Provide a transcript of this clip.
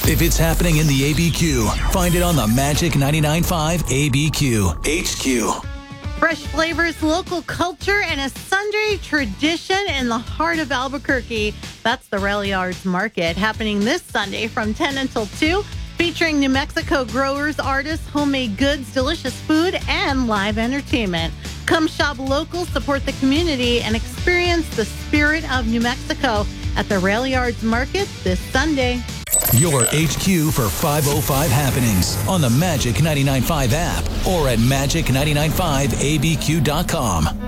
If it's happening in the ABQ, find it on the Magic 99.5 ABQ HQ. Fresh flavors, local culture, and a Sunday tradition in the heart of Albuquerque. That's the Rail Yards Market, happening this Sunday from 10 until 2, featuring New Mexico growers, artists, homemade goods, delicious food, and live entertainment. Come shop local, support the community, and experience the spirit of New Mexico at the Rail Yards Market this Sunday. Your HQ for 505 happenings on the Magic 99.5 app or at magic995abq.com.